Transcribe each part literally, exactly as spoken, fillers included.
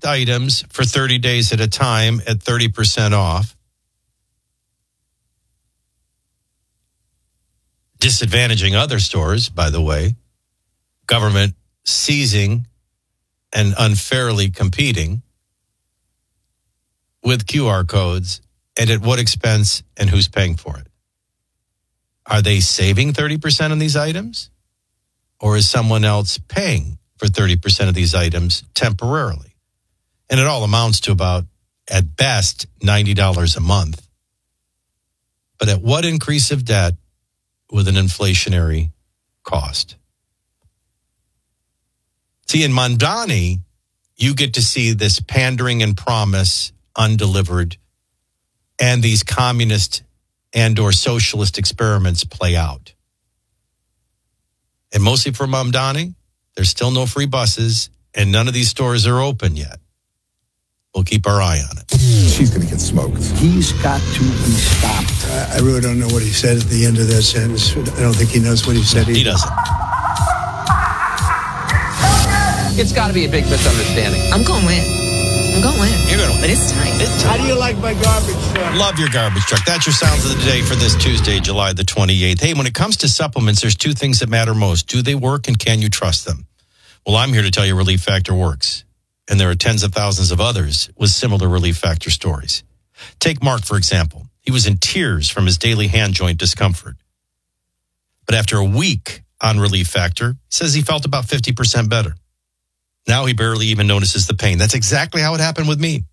select items for thirty days at a time at thirty percent off. Disadvantaging other stores, by the way. Government seizing and unfairly competing with Q R codes, and at what expense and who's paying for it? Are they saving thirty percent on these items? Or is someone else paying for thirty percent of these items temporarily? And it all amounts to about, at best, ninety dollars a month. But at what increase of debt with an inflationary cost? See, in Mamdani, you get to see this pandering and promise undelivered and these communist and or socialist experiments play out. And mostly for Mamdani, there's still no free buses and none of these stores are open yet. We'll keep our eye on it. She's going to get smoked. He's got to be stopped. I really don't know what he said at the end of that sentence. I don't think he knows what he said either. He doesn't. It's got to be a big misunderstanding. I'm going to win. I'm going to win. You're going to win. But it's tight. It's tight. How do you like my garbage truck? Love your garbage truck. That's your sounds of the day for this Tuesday, July the twenty-eighth. Hey, when it comes to supplements, there's two things that matter most. Do they work and can you trust them? Well, I'm here to tell you Relief Factor works. And there are tens of thousands of others with similar Relief Factor stories. Take Mark, for example. He was in tears from his daily hand joint discomfort. But after a week on Relief Factor, he says he felt about fifty percent better. Now he barely even notices the pain. That's exactly how it happened with me.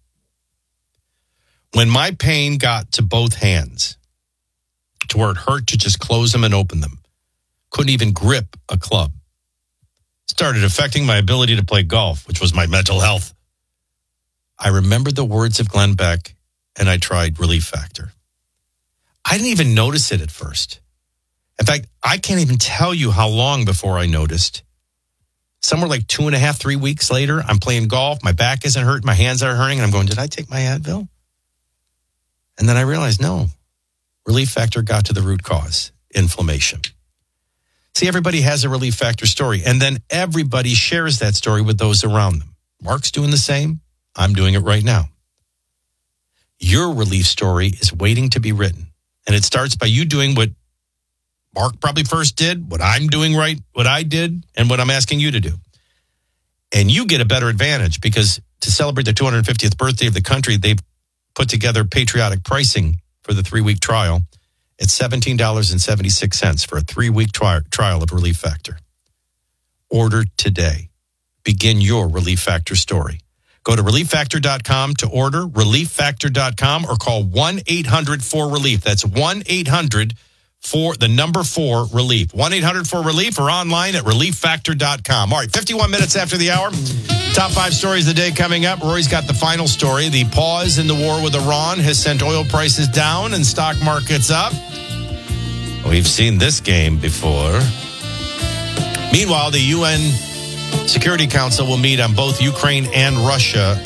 When my pain got to both hands, to where it hurt to just close them and open them, couldn't even grip a club, started affecting my ability to play golf, which was my mental health. I remembered the words of Glenn Beck, and I tried Relief Factor. I didn't even notice it at first. In fact, I can't even tell you how long before I noticed. Somewhere like two and a half, three weeks later, I'm playing golf. My back isn't hurting. My hands aren't hurting. And I'm going, did I take my Advil? And then I realized, no. Relief Factor got to the root cause, inflammation. See, everybody has a Relief Factor story. And then everybody shares that story with those around them. Mark's doing the same. I'm doing it right now. Your relief story is waiting to be written. And it starts by you doing what Mark probably first did, what I'm doing right, what I did, and what I'm asking you to do. And you get a better advantage because to celebrate the two hundred fiftieth birthday of the country, they've put together patriotic pricing for the three-week trial at seventeen dollars and seventy-six cents for a three-week tri- trial of Relief Factor. Order today. Begin your Relief Factor story. Go to relief factor dot com to order, relief factor dot com, or call one eight hundred four relief. That's one eight hundred four, the number four, relief. one eight hundred four relief or online at relief factor dot com. All right, fifty-one minutes after the hour. Top five stories of the day coming up. Rory's got the final story. The pause in the war with Iran has sent oil prices down and stock markets up. We've seen this game before. Meanwhile, the U N Security Council will meet on both Ukraine and Russia.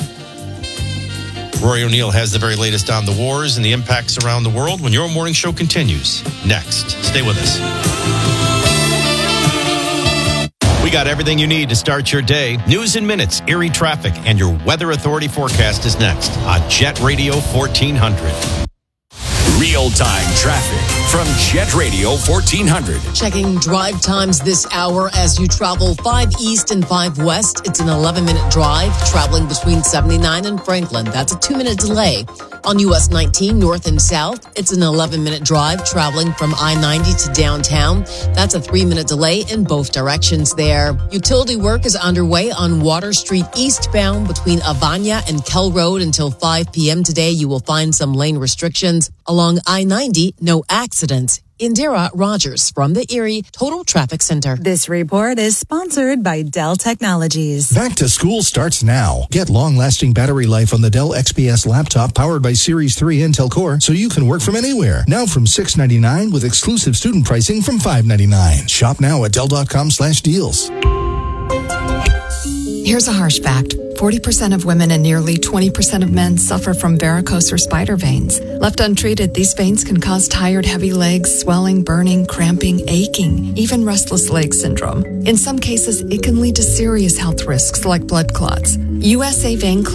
Rory O'Neill has the very latest on the wars and the impacts around the world when your morning show continues next. Stay with us. We got everything you need to start your day. News in minutes, Erie traffic, and your Weather Authority forecast is next on Jet Radio fourteen hundred. Real-time traffic from Jet Radio fourteen hundred. Checking drive times this hour as you travel five east and five west. It's an eleven-minute drive traveling between seventy-nine and Franklin. That's a two-minute delay. On U S nineteen north and south, it's an eleven-minute drive traveling from I ninety to downtown. That's a three-minute delay in both directions there. Utility work is underway on Water Street eastbound between Avanya and Kell Road until five p.m. today. You will find some lane restrictions. Along I ninety, no accidents. Indira Rogers from the Erie Total Traffic Center. This report is sponsored by Dell Technologies. Back to school starts now. Get long-lasting battery life on the Dell X P S laptop powered by Series three Intel Core so you can work from anywhere. Now from six ninety-nine with exclusive student pricing from five ninety-nine. Shop now at Dell.com slash deals. Here's a harsh fact. forty percent of women and nearly twenty percent of men suffer from varicose or spider veins. Left untreated, these veins can cause tired, heavy legs, swelling, burning, cramping, aching, even restless leg syndrome. In some cases, it can lead to serious health risks like blood clots. U S A Vein Clinic